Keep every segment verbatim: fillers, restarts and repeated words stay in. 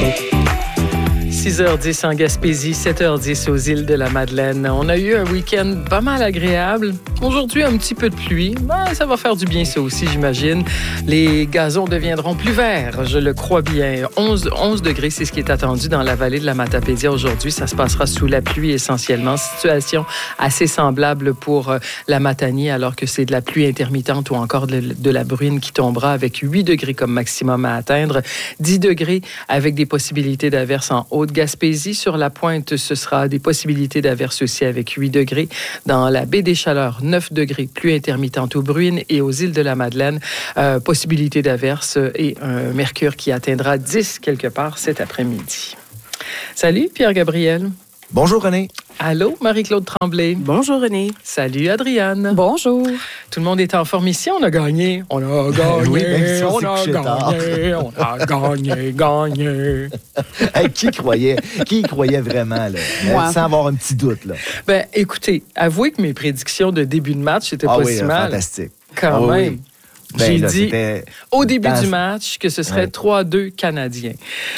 six heures dix en Gaspésie, sept heures dix aux îles de la Madeleine. On a eu un week-end pas mal agréable. Aujourd'hui, un petit peu de pluie. Ben, ça va faire du bien, ça aussi, j'imagine. Les gazons deviendront plus verts, je le crois bien. onze, onze degrés, c'est ce qui est attendu dans la vallée de la Matapédia aujourd'hui. Ça se passera sous la pluie essentiellement. Situation assez semblable pour la Matanie, alors que c'est de la pluie intermittente ou encore de, de la bruine qui tombera avec huit degrés comme maximum à atteindre. dix degrés avec des possibilités d'averses en Haute-Gaspésie. Sur la pointe, ce sera des possibilités d'averses aussi avec huit degrés. Dans la baie des Chaleurs, neuf degrés, pluie intermittente aux Bruines et aux îles de la Madeleine, euh, possibilité d'averses et un mercure qui atteindra dix quelque part cet après-midi. Salut Pierre-Gabriel. Bonjour René. Allô, Marie-Claude Tremblay. Bonjour, René. Salut, Adriane. Bonjour. Tout le monde est en forme ici. On a gagné. On a gagné. Oui, même si on on s'est a couché tard. gagné. On a gagné, gagné. Hey, qui croyait, qui croyait vraiment, là? Moi. Sans avoir un petit doute, là. Ben, écoutez, avouez que mes prédictions de début de match, c'était Ah pas oui, si mal. fantastique. Quand Ah oui, même. oui. Ben, J'ai là, dit c'était au début dans- du match que ce serait Ouais. trois à deux Canadiens.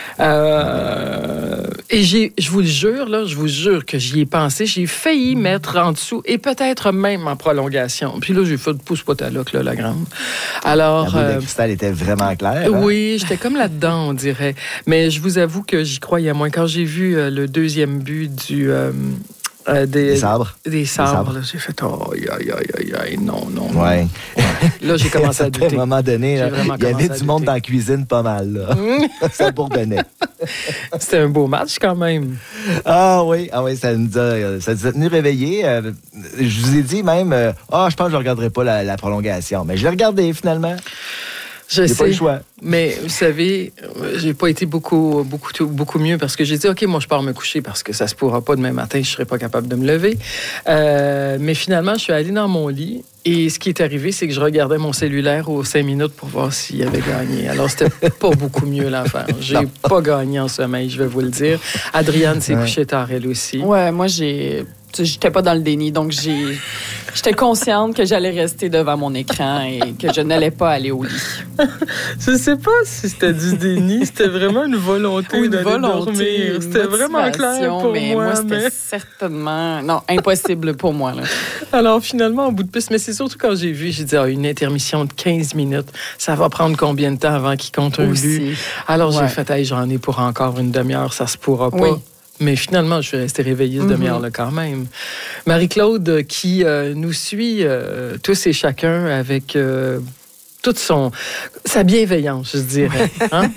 Euh, et j'ai, je vous le jure, là, je vous jure que j'y ai pensé. J'ai failli mettre en dessous et peut-être même en prolongation. Puis là, j'ai fait de pouce-potaloc, là, la grande. Alors, La boule euh, de cristal était vraiment claire. hein? oui, j'étais comme là-dedans, on dirait. Mais je vous avoue que j'y croyais moins. Quand j'ai vu euh, le deuxième but du... euh, euh, des, Des sabres. Des sabres, sabres. là, j'ai fait oh, aïe, aïe, aïe, aïe, aïe, non, non, non. Ouais. Là, j'ai commencé à À douter. un moment donné, J'ai là, vraiment il y avait commencé à du monde douter. dans la cuisine pas mal, là. Ça bourdonnait. C'était un beau match quand même. Ah oui, ah oui, ça nous a, ça nous a tenu réveillés. Euh, je vous ai dit même, euh, ah, je pense que je ne regarderai pas la, la prolongation. Mais je l'ai regardé finalement. Je J'ai sais. pas le choix. Mais vous savez, euh, j'ai pas été beaucoup, beaucoup, beaucoup mieux parce que j'ai dit, OK, moi, je pars me coucher parce que ça se pourra pas demain matin, je serai pas capable de me lever. Euh, mais finalement, je suis allée dans mon lit et ce qui est arrivé, c'est que je regardais mon cellulaire aux cinq minutes pour voir s'il avait gagné. Alors, c'était pas beaucoup mieux l'affaire. J'ai pas gagné en sommeil, je vais vous le dire. Adriane s'est Ouais. couchée tard, elle aussi. Ouais, moi, j'ai. tu sais, J'étais pas dans le déni, donc j'ai. J'étais consciente que j'allais rester devant mon écran et que je n'allais pas aller au lit. Je sais pas si c'était du déni, c'était vraiment une volonté Ou une d'aller volonté, dormir. une C'était vraiment clair motivation, pour mais moi. moi, c'était mais- certainement. Non, impossible pour moi, là. Alors, finalement, en bout de piste, mais c'est surtout quand j'ai vu, j'ai dit, ah, une intermission de quinze minutes, ça va prendre combien de temps avant qu'il compte un Aussi. but? Alors, j'ai Ouais. fait, hey, j'en ai pour encore une demi-heure, ça se pourra pas. Oui. Mais finalement, je suis restée réveillée cette Mhm. demi-heure-là quand même. Marie-Claude, euh, qui euh, nous suit euh, tous et chacun avec euh, toute son, sa bienveillance, je dirais. Hein?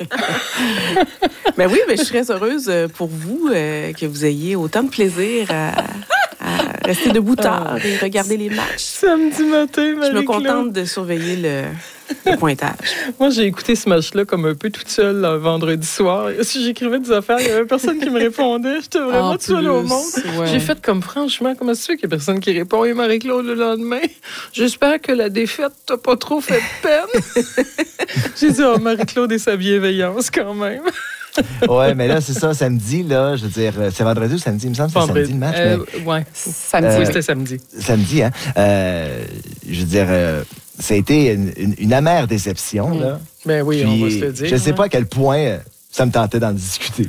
Ben oui, mais je suis très heureuse euh, pour vous euh, que vous ayez autant de plaisir à, à rester debout tard et regarder les matchs. Samedi matin, Je Marie-Claude. me contente de surveiller le, le pointage. Moi, j'ai écouté ce match-là comme un peu toute seule là, vendredi soir. Si j'écrivais des affaires, il n'y avait personne qui me répondait. J'étais vraiment En toute seule au plus, monde. ouais. J'ai fait comme, franchement, comment c'est sûr qu'il n'y a personne qui répond? Et Marie-Claude, le lendemain, j'espère que la défaite t'a pas trop fait de peine. J'ai dit, oh, Marie-Claude et sa bienveillance quand même. Ouais, mais là, c'est ça, samedi, là, je veux dire, c'est vendredi ou samedi? Il me semble que c'est samedi le match, Euh, mais ouais. Samedi. Oui, Euh, c'était samedi. samedi, hein? Euh, je veux dire, euh, ça a été une, une- une amère déception, là. Ben oui, on va Puis, se le dire. je sais hein. pas à quel point euh, ça me tentait d'en discuter.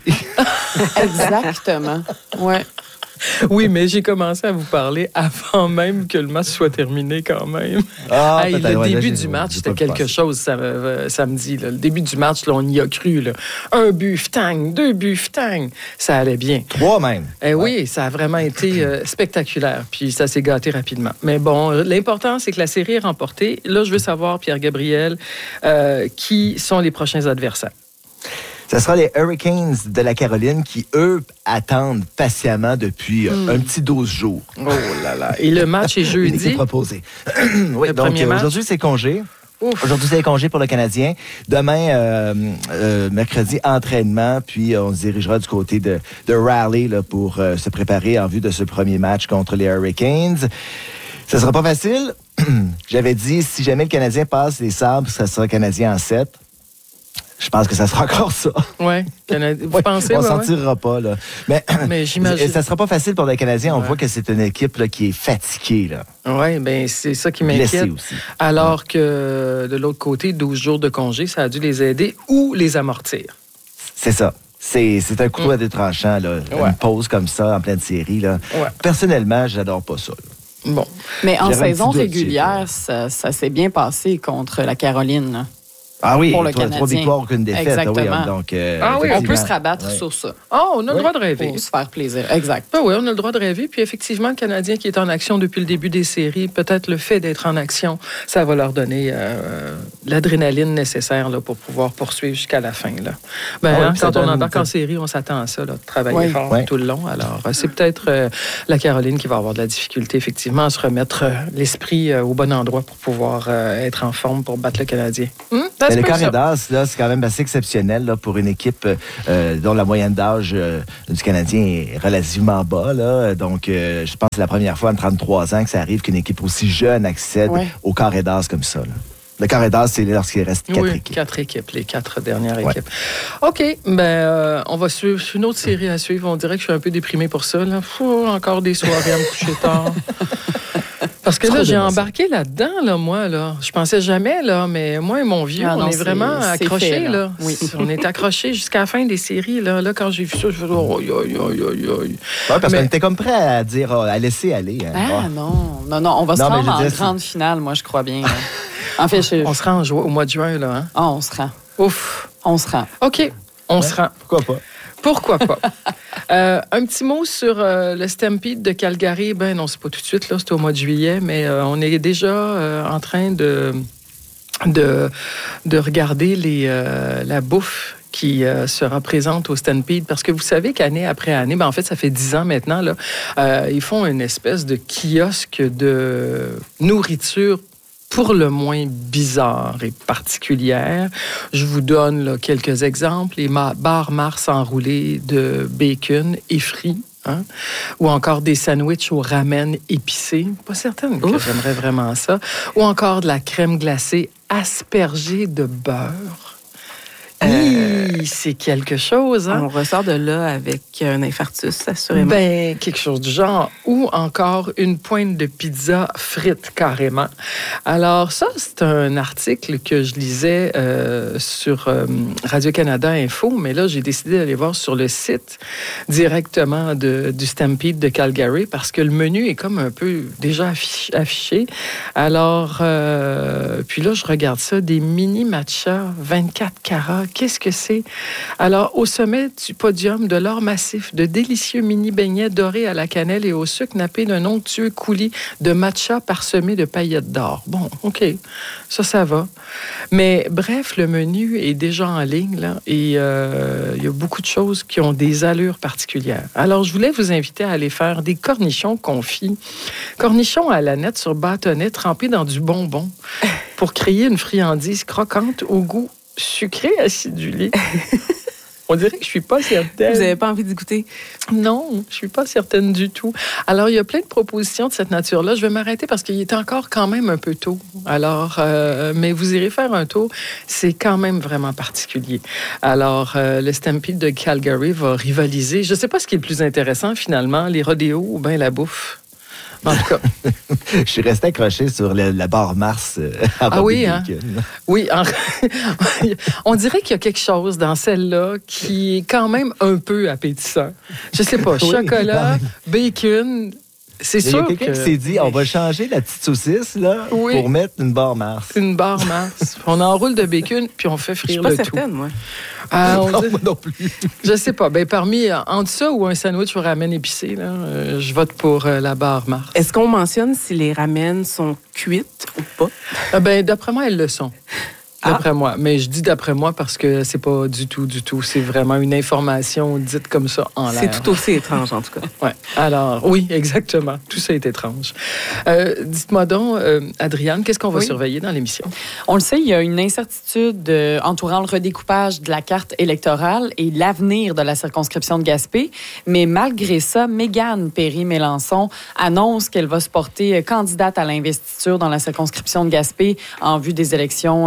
Exactement. Ouais. Oui, mais j'ai commencé à vous parler avant même que le match soit terminé quand même. Ah, Hey, peut-être, le ouais, là, début j'ai- du match, j'ai c'était pas quelque pensé. chose ça, euh, samedi. Là. Le début du match, là, on y a cru. Là. Un but, ftang, deux buts, ftang. Ça allait bien. Trois même. Eh oui, ça a vraiment été euh, spectaculaire. Puis ça s'est gâté rapidement. Mais bon, l'important, c'est que la série est remportée. Là, je veux savoir, Pierre-Gabriel, euh, qui sont les prochains adversaires? Ce sera les Hurricanes de la Caroline qui, eux, attendent patiemment depuis euh, un petit douze jours. Oh là là. Et le match est Une jeudi. équipe proposée. oui, Le donc premier euh, match? aujourd'hui, c'est congé. Ouf. Aujourd'hui, c'est congé pour le Canadien. Demain, euh, euh, mercredi, entraînement. Puis, euh, on se dirigera du côté de, de Raleigh là, pour euh, se préparer en vue de ce premier match contre les Hurricanes. Ça sera pas facile. J'avais dit, si jamais le Canadien passe les Sabres, ça sera Canadien en sept. Je pense que ça sera encore ça. Oui. Vous Ouais, pensez? on ouais, s'en ouais? tirera pas, là. Mais, Mais j'imagine. ça sera pas facile pour les Canadiens. On Ouais. voit que c'est une équipe là, qui est fatiguée, là. Oui, bien, c'est ça qui m'inquiète. Blessée aussi. Alors que de l'autre côté, douze jours de congé, ça a dû les aider ou les amortir. C'est ça. C'est, c'est un couteau mm. à deux tranchants, là. Ouais. Une pause comme ça, en pleine série, là. Ouais. Personnellement, j'adore pas ça, là. Bon. Mais en J'avais saison régulière, ça, ça s'est bien passé contre la Caroline, là. Ah oui, pour le trois, trois victoires, aucune défaite. Exactement. Ah oui, donc, euh, ah oui, on peut se rabattre ouais. sur ça. Oh, on a le droit de rêver. Pour se faire plaisir, exact. Ah oui, on a le droit de rêver. Puis effectivement, le Canadien qui est en action depuis le début des séries, peut-être le fait d'être en action, ça va leur donner euh, l'adrénaline nécessaire là, pour pouvoir poursuivre jusqu'à la fin. Là. Ben, ah oui, hein, quand on embarque en série, on s'attend à ça, là, de travailler oui. fort oui. tout le long. Alors, c'est peut-être euh, la Caroline qui va avoir de la difficulté, effectivement, à se remettre euh, l'esprit euh, au bon endroit pour pouvoir euh, être en forme pour battre le Canadien. Hum? Le carré d'as, là, c'est quand même assez exceptionnel là, pour une équipe euh, dont la moyenne d'âge euh, du Canadien est relativement bas. Là. Donc, euh, je pense que c'est la première fois en trente-trois ans que ça arrive qu'une équipe aussi jeune accède ouais. au carré d'as comme ça. Là. Le carré d'as, c'est lorsqu'il reste quatre oui, équipes. quatre équipes, les quatre dernières ouais. équipes. OK, ben euh, on va suivre une autre série à suivre. On dirait que je suis un peu déprimé pour ça. Là. Fou, encore des soirées à me coucher tard. Parce que là, j'ai embarqué là-dedans, là, moi, là. Je pensais jamais, là, mais moi et mon vieux, ah non, on est vraiment accrochés, là. là. Oui. On est accrochés jusqu'à la fin des séries, là. Là, quand j'ai vu ça, je me suis dit, oh, aïe, aïe, aïe, aïe. Ouais, parce mais... qu'on était comme prêt à dire, à laisser aller. Hein. Ah, oh. non. Non, non, on va non, se rendre en disais, grande c'est... finale, moi, je crois bien. En fait, je... On se rend au mois de juin, là, hein? Ah, on se rend. Ouf. On se rend. OK, on ouais. se rend. Pourquoi pas? Pourquoi pas? euh, un petit mot sur euh, le Stampede de Calgary. Ben non, c'est pas tout de suite, là, c'est au mois de juillet, mais euh, on est déjà euh, en train de, de, de regarder les, euh, la bouffe qui euh, sera présente au Stampede, parce que vous savez qu'année après année, ben en fait, ça fait dix ans maintenant, là, euh, ils font une espèce de kiosque de nourriture pour le moins bizarre et particulière. Je vous donne là, quelques exemples. Les bars Mars enroulés de bacon et frites, hein? Ou encore des sandwichs au ramen épicé. Pas certaine que Ouf. J'aimerais vraiment ça. Ou encore de la crème glacée aspergée de beurre. Euh, c'est quelque chose, hein? On ressort de là avec un infarctus, assurément. Ben, quelque chose du genre. Ou encore une pointe de pizza frite, carrément. Alors, ça, c'est un article que je lisais euh, sur euh, Radio-Canada Info, mais là, j'ai décidé d'aller voir sur le site directement de, du Stampede de Calgary, parce que le menu est comme un peu déjà affiché. affiché. Alors, euh, puis là, je regarde ça, des mini matchas vingt-quatre carats. Qu'est-ce que c'est? Alors, au sommet du podium, de l'or massif, de délicieux mini-beignets dorés à la cannelle et au sucre nappé d'un onctueux coulis de matcha parsemé de paillettes d'or. Bon, OK, ça, ça va. Mais bref, le menu est déjà en ligne, là, et euh, il y a beaucoup de choses qui ont des allures particulières. Alors, je voulais vous inviter à aller faire des cornichons confits. Cornichons à la nette sur bâtonnet trempés dans du bonbon pour créer une friandise croquante au goût sucré acidulé. On dirait que je suis pas certaine. Vous n'avez pas envie d'y goûter? Non, je suis pas certaine du tout. Alors, il y a plein de propositions de cette nature-là. Je vais m'arrêter parce qu'il est encore quand même un peu tôt. Alors, euh, mais vous irez faire un tour. C'est quand même vraiment particulier. Alors, euh, le Stampede de Calgary va rivaliser. Je ne sais pas ce qui est le plus intéressant, finalement, les rodéos ou bien la bouffe. En tout cas. Je suis resté accroché sur le, la barre Mars. Euh, ah oui, hein? Oui. En... On dirait qu'il y a quelque chose dans celle-là qui est quand même un peu appétissant. Je sais pas, oui, chocolat, bacon. C'est sûr. Il y a quelqu'un que... qui s'est dit, on va changer la petite saucisse là, oui. pour mettre une barre Mars. Une barre Mars. On enroule de bacon, puis on fait frire le tout. Je suis pas certaine, moi. Ah, non, dit... moi non plus. Je sais pas. Ben, parmi, entre ça ou un sandwich au ramen épicé, là, euh, je vote pour euh, la barre Mars. Est-ce qu'on mentionne si les ramen sont cuites ou pas? Ah, ben, d'après moi, elles le sont. D'après ah. moi. Mais je dis d'après moi parce que c'est pas du tout, du tout. C'est vraiment une information dite comme ça en l'air. C'est tout aussi étrange, en tout cas. Oui. Alors, oui, exactement. Tout ça est étrange. Euh, dites-moi donc, euh, Adriane, qu'est-ce qu'on va oui. surveiller dans l'émission? On le sait, il y a une incertitude euh, entourant le redécoupage de la carte électorale et l'avenir de la circonscription de Gaspé. Mais malgré ça, Mégane Perry-Mélançon annonce qu'elle va se porter candidate à l'investiture dans la circonscription de Gaspé en vue des élections euh, générales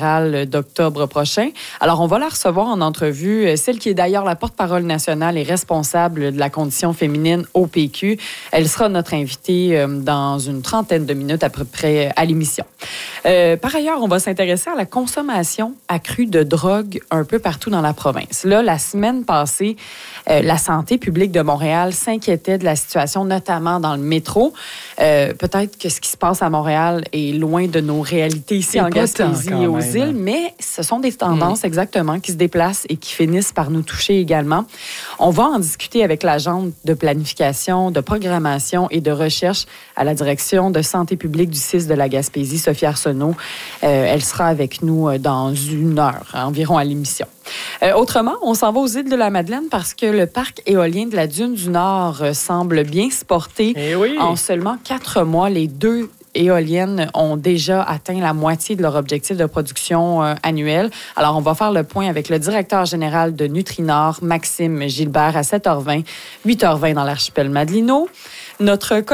générale d'octobre prochain. Alors, on va la recevoir en entrevue, celle qui est d'ailleurs la porte-parole nationale et responsable de la condition féminine au P Q. Elle sera notre invitée dans une trentaine de minutes à peu près à l'émission. Euh, par ailleurs, on va s'intéresser à la consommation accrue de drogue un peu partout dans la province. Là, la semaine passée, euh, la santé publique de Montréal s'inquiétait de la situation, notamment dans le métro. Euh, peut-être que ce qui se passe à Montréal est loin de nos réalités ici Et en Gaspésie et aux même. îles, mais ce sont des tendances mmh. exactement qui se déplacent et qui finissent par nous toucher également. On va en discuter avec l'agente de planification, de programmation et de recherche à la direction de santé publique du C I S de la Gaspésie, Sophie Arsenault. Euh, elle sera avec nous dans une heure environ à l'émission. Euh, autrement, on s'en va aux îles de la Madeleine parce que le parc éolien de la Dune du Nord euh, semble bien se porter. Eh oui. En seulement quatre mois, les deux éoliennes ont déjà atteint la moitié de leur objectif de production euh, annuel. Alors, on va faire le point avec le directeur général de Nutrinor, Maxime Gilbert, à sept heures vingt, huit heures vingt dans l'archipel Madelino. Notre